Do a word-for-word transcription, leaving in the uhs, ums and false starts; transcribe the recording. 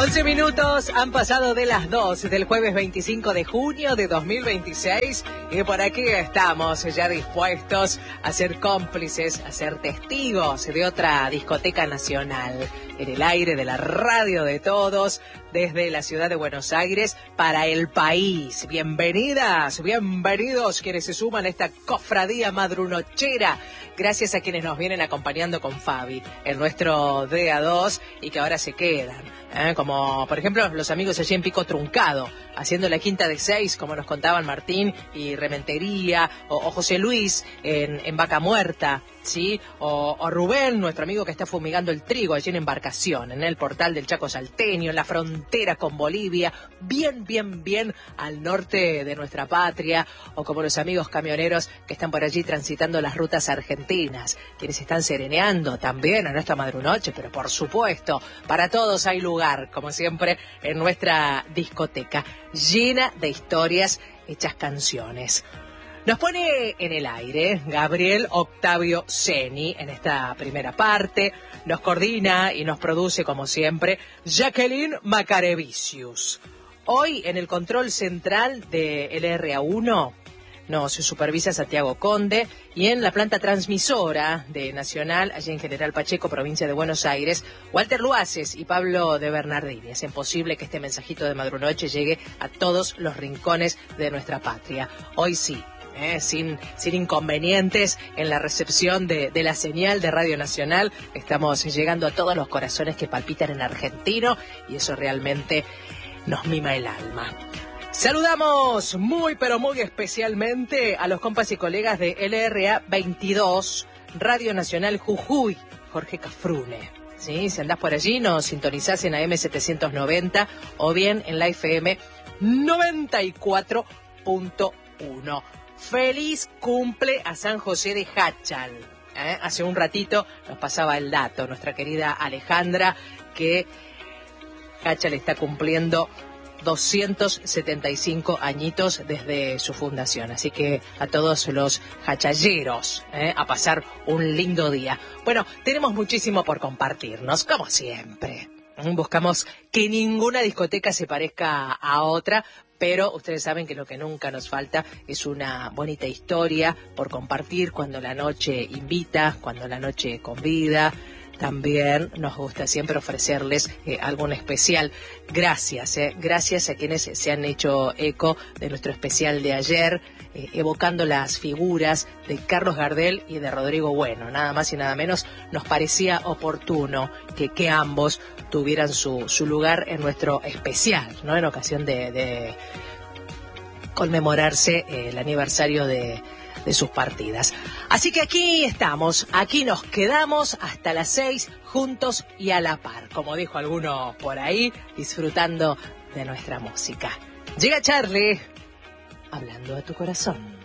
once minutos han pasado de las dos del jueves veinticinco de junio de dos mil veintiséis y por aquí estamos ya dispuestos a ser cómplices, a ser testigos de otra discoteca nacional en el aire de la radio de todos desde la ciudad de Buenos Aires para el país. Bienvenidas, bienvenidos quienes se suman a esta cofradía madrunochera. Gracias a quienes nos vienen acompañando con Fabi en nuestro D A dos y que ahora se quedan. ¿eh? Como por ejemplo los amigos allí en Pico Truncado, haciendo la quinta de seis, como nos contaban Martín y Rementería, o, o José Luis en, en Vaca Muerta, ¿sí? O, o Rubén, nuestro amigo que está fumigando el trigo allí en Embarcación, en el portal del Chaco Salteño, en la frontera con Bolivia, bien, bien, bien al norte de nuestra patria, o como los amigos camioneros que están por allí transitando las rutas argentinas, quienes están sereneando también a nuestra madrunoche, pero por supuesto, para todos hay lugar, como siempre, en nuestra discoteca, llena de historias hechas canciones. Nos pone en el aire Gabriel Octavio Ceni en esta primera parte. Nos coordina y nos produce, como siempre, Jacqueline Macarevicius. Hoy, en el control central de L R A uno, nos supervisa Santiago Conde, y en la planta transmisora de Nacional, allí en General Pacheco, provincia de Buenos Aires, Walter Luaces y Pablo de Bernardini. Es imposible que este mensajito de madrunoche llegue a todos los rincones de nuestra patria. Hoy sí. Eh, sin, sin inconvenientes en la recepción de, de la señal de Radio Nacional. Estamos llegando a todos los corazones que palpitan en argentino y eso realmente nos mima el alma. Saludamos muy pero muy especialmente a los compas y colegas de L R A veintidós, Radio Nacional Jujuy, Jorge Cafrune. ¿Sí? Si andás por allí, nos sintonizás en A M setecientos noventa o bien en la F M noventa y cuatro punto uno. Feliz cumple a San José de Jáchal. ¿Eh? Hace un ratito nos pasaba el dato, nuestra querida Alejandra, que Jáchal está cumpliendo doscientos setenta y cinco añitos desde su fundación. Así que a todos los jachalleros, ¿eh? a pasar un lindo día. Bueno, tenemos muchísimo por compartirnos, como siempre. Buscamos que ninguna discoteca se parezca a otra, pero ustedes saben que lo que nunca nos falta es una bonita historia por compartir cuando la noche invita, cuando la noche convida. También nos gusta siempre ofrecerles eh, algún especial. Gracias, eh, gracias a quienes se han hecho eco de nuestro especial de ayer, eh, evocando las figuras de Carlos Gardel y de Rodrigo Bueno. Nada más y nada menos nos parecía oportuno que, que ambos tuvieran su, su lugar en nuestro especial, ¿no? En ocasión de, de conmemorarse eh, el aniversario de... de sus partidas. Así que aquí estamos, aquí nos quedamos hasta las seis, juntos y a la par, como dijo alguno por ahí, disfrutando de nuestra música. Llega Charlie, hablando a tu corazón.